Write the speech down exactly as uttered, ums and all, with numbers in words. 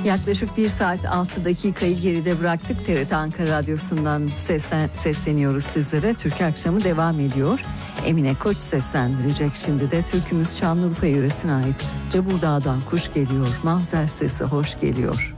Yaklaşık bir saat altı dakikayı geride bıraktık. T R T Ankara Radyosu'ndan seslen, sesleniyoruz sizlere. Türkü akşamı devam ediyor. Emine Koç seslendirecek şimdi de. Türkümüz Şanlıurfa yöresine ait. Ceburdağ'dan kuş geliyor, mahzer sesi hoş geliyor.